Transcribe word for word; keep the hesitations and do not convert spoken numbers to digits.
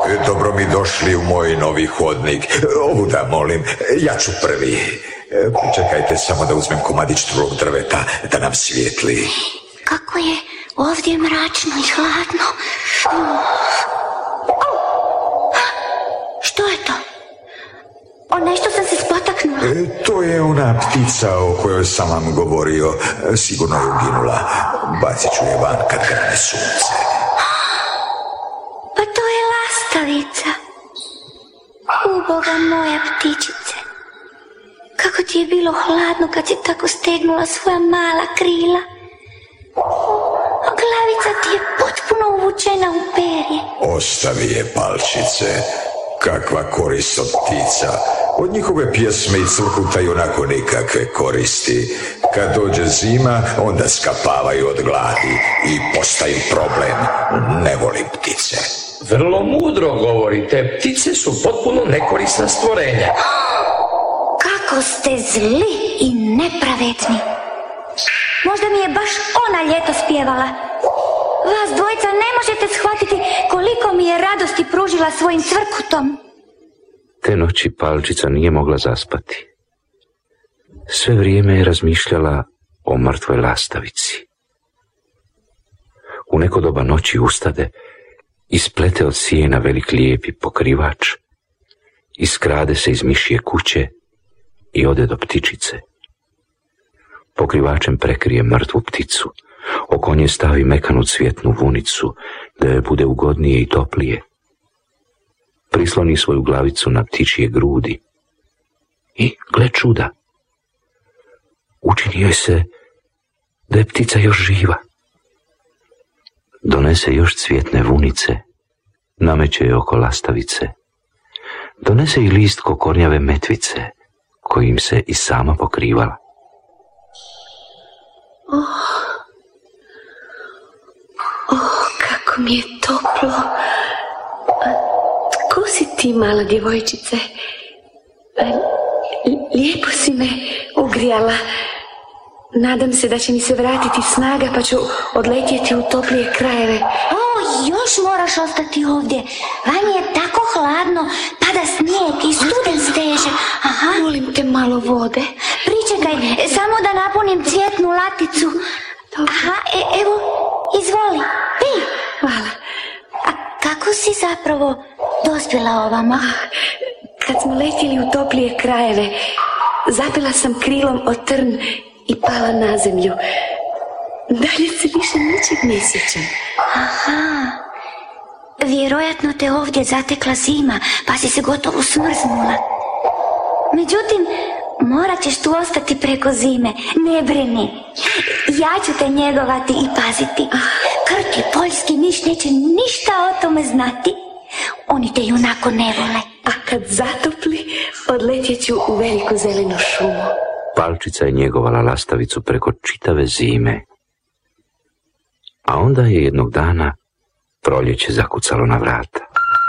Dobro mi došli u moj novi hodnik. Ovuda, molim, ja ću prvi. Čekajte samo da uzmem komadić trulog drveta da nam svijetli. Kako je ovdje mračno i hladno. Što je to? O, nešto sam se spotaknula. E, to je ona ptica o kojoj sam vam govorio. Sigurno je uginula. Bacit ću je van kad grane sunce. Pa to je lastavica. Uboga moja ptičice. Kako ti je bilo hladno kad si tako stegnula svoja mala krila. A glavica ti je potpuno uvučena u perje. Ostavi je, Palčice. Kakva korist od ptica. Od njihove pjesme i crkuta i onako nikakve koristi. Kad dođe zima, onda skapavaju od gladi i postaju problem. Ne volim ptice. Vrlo mudro govorite. Ptice su potpuno nekorisna stvorenja. Kako ste zli i nepravedni. Možda mi je baš ona ljeto spjevala. Vas dvojica ne možete shvatiti koliko mi je radosti pružila svojim cvrkutom. Te noći Palčica nije mogla zaspati. Sve vrijeme je razmišljala o mrtvoj lastavici. U neko doba noći ustade, isplete od sjena velik lijepi pokrivač, iskrade se iz mišje kuće i ode do ptičice. Pokrivačem prekrije mrtvu pticu, oko nje stavi mekanu cvjetnu vunicu, da joj bude ugodnije i toplije. Prisloni svoju glavicu na ptičje grudi i, gle čuda, učini joj se da je ptica još živa. Donese još cvjetne vunice, nameće je oko lastavice. Donese i list kokornjave metvice, kojim se i sama pokrivala. Oh, oh, kako mi je toplo. A, ko si ti, mala djevojčice? A, lijepo si me ugrijala. Nadam se da će mi se vratiti snaga pa ću odletjeti u toplije krajeve. O, još moraš ostati ovdje. Vani je tako hladno, pada snijeg i studen steže. Aha. Molim te malo vode. Pričekaj, samo da napunim cvjetnu laticu. Dobro. Aha, e, evo, izvoli, pij. Hvala. A kako si zapravo dospjela ovamo? Kad smo letjeli u toplije krajeve, zapela sam krilom o trn i pala na zemlju. Dalje se više ničeg ne sjećam. Aha, vjerojatno te ovdje zatekla zima, pa si se gotovo smrznula. Međutim, morat ćeš tu ostati preko zime, ne brini. Ja ću te njegovati i paziti. Krt i poljski miš neće ništa o tome znati. Oni te junako ne vole. A kad zatopli, odletjet ću u veliku zelenu šumu. Palčica je njegovala lastavicu preko čitave zime. A onda je jednog dana proljeće zakucalo na vrata.